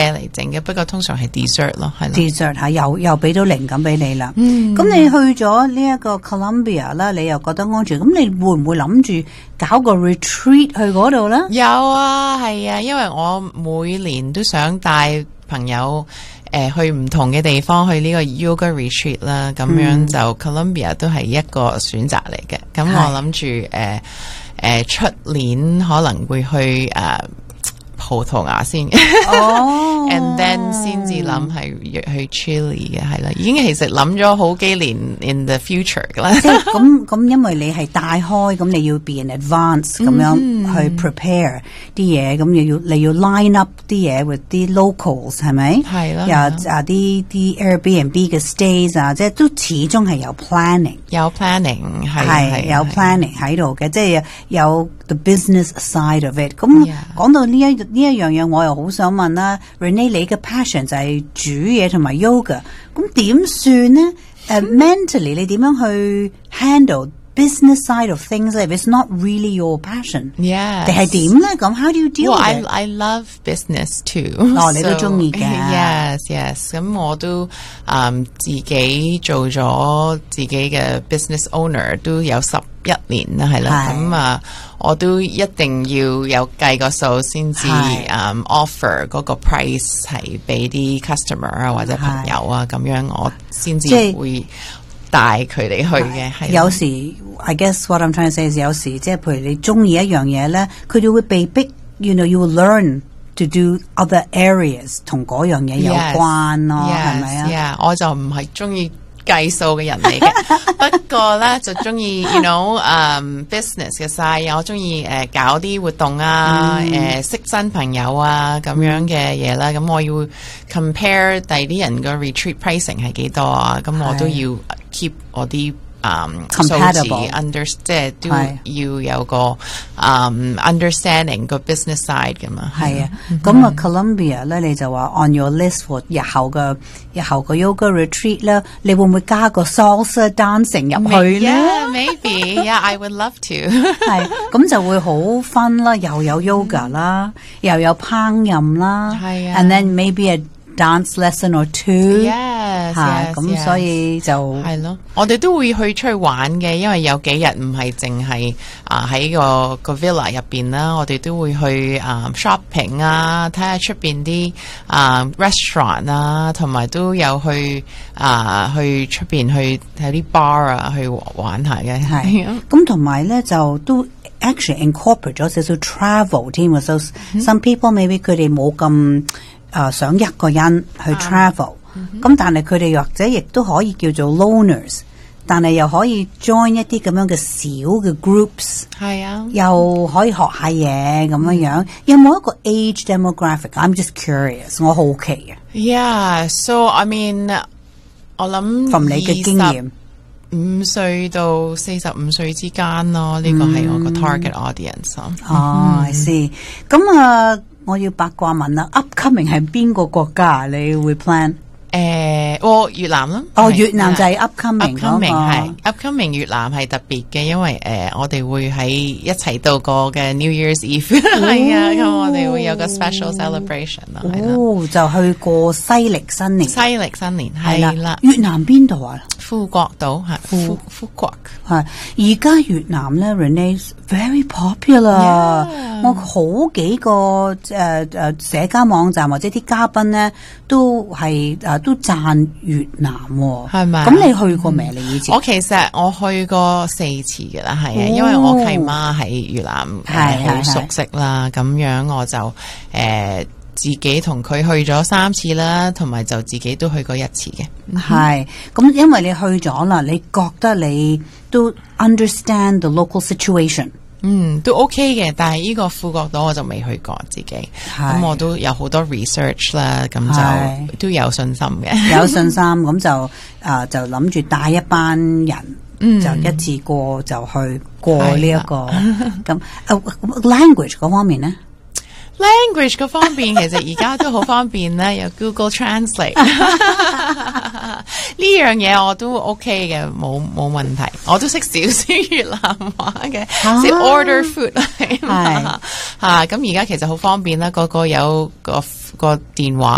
嘢嚟整嘅，不過通常係 dessert 咯，係咯 dessert 吓，又俾到靈感俾你啦。咁你去咗呢一個 Colombia 啦，你又覺得安全，咁你會唔會諗住搞個 retreat 去嗰度咧？ 有啊，係啊，因為我每年都想帶朋友去唔同嘅地方去呢個 yoga retreat 啦，咁樣就 Colombia 都係一個選擇嚟嘅。咁我諗住出年可能會去葡萄牙先，and then 先至諗係去 Chile 嘅，係啦，已經其實諗咗好幾年 in the future 噶啦。 即係咁，因為你係帶開，咁你要 be in advance 咁樣去 prepare 啲嘢，咁你要 line up 啲嘢 with 啲 locals 係咪？ 係啦， 又啲 Airbnb 嘅 stays 啊，即係都始終係有 planning， 有 planning 係有 planning 喺度嘅，即係有 the business side of it。咁講到呢一樣嘢，我又好想問啦 ，Renee 你嘅 passion 就係煮嘢同埋 yoga， 咁點算呢？mentally 你點樣去 handle business side of things if it's not really your passion？ Yes， 定係點咧？咁 how do you deal with it？ I love business too。 你都中意嘅。 Yes，咁我都自己做咗自己嘅 business owner 都有11年啦，係啦，咁我都一定要有計個數先至offer 嗰個 price 係俾啲 customer 啊或者朋友啊，咁樣我先至會帶佢哋去嘅。係有時 I guess what I'm trying to say is 有時即係譬如你中意一樣嘢咧，佢哋會被逼 you will learn to do other areas 同嗰樣嘢有關咯，係咪啊？ 我就唔係中意計數嘅人嚟嘅，不過咧就中意 business 嘅 side， 我中意搞啲活動啊，識新朋友啊咁樣嘅嘢啦。咁我要 compare 第啲人個 retreat pricing 係幾多啊？咁我都要 keep 我啲 compatible 即係都要有個understanding 個 business side 噶嘛。 係啊，咁啊 Colombia 咧，你就話 on your list for 日後個 yoga retreat 咧，你會唔會加個 salsa dancing 入去咧 ？Maybe，I would love to 係，咁就會好 fun 啦，又有 yoga 啦，又有烹飪啦，係啊 ，and then maybe a dance lesson or two， 咁所以就係咯，我哋都會去出去玩嘅，因為有幾日唔係淨係喺個 villa 入邊啦，我哋都會去shopping 啊，睇下出邊啲restaurant 啊，同埋都有去出邊去睇啲 bar 啊，去玩下嘅。係咁同埋咧就都 actually incorporate 咗少少 travel 添啊，so some people maybe 佢哋冇咁想一個人去 travel，咁但係佢哋或者亦都可以叫做 loners， 但係又可以 join 一啲咁樣嘅小嘅 groups， 係啊，又可以學下嘢咁樣。有冇一個 age demographic？ I'm just curious， 我好奇啊。 Yeah，so I mean， 我諗從你嘅經驗 ，5歲到45歲之間咯，呢個係我個 target audience。 I see。咁我要八卦問啦 ，upcoming 係邊個國家？你會 plan？ 越南啦。 越南就係 upcoming 係 upcoming 越南係特別嘅，因為我哋會喺一齊度過嘅 New Year's Eve 係啊，咁我哋會有個 special celebration 啦。 就去過西歷新年。西歷新年係啦。 越南邊度啊？ 富國島係富國係。而家越南咧 ，Renee very popular。我好幾個社交網站或者啲嘉賓咧，都係都讚越南喎，係咪？咁你去過未？你以前？ 我其實我去過4次嘅啦，係啊，因為我契媽喺越南好熟悉啦，咁樣我就自己同佢去咗3次啦，同埋就自己都去過1次嘅。 係，咁因為你去咗啦，你覺得你都 understand the local situation。 都 OK 嘅，但係呢個富國島我就未去過自己，咁我都有好多 research 啦，咁就都有信心嘅， 有信心，咁就諗住帶一班人，就一次過就去過呢一個咁language 嗰方面呢 ？language 嗰方面其實而家都好方便咧，有 Google Translate 呢樣嘢我都 OK 嘅，冇問題。我都識少少越南話嘅，識 order food 係咁而家其實好方便啦，個有個電話